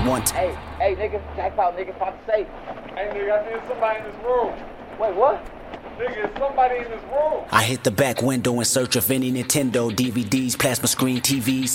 one time. Hey, nigga, jackpot, nigga, found the safe. Hey, nigga, I think somebody in this room. Wait, what? Nigga, it's somebody in this room. I hit the back window in search of any Nintendo DVDs, plasma screen TVs.